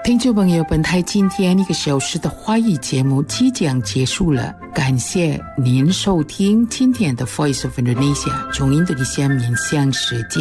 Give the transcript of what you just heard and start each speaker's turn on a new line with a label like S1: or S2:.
S1: 听众朋友，本台今天1个小时的华语节目即将结束了，感谢您收听今天的 Voice of Indonesia 从印度尼西亚面向世界。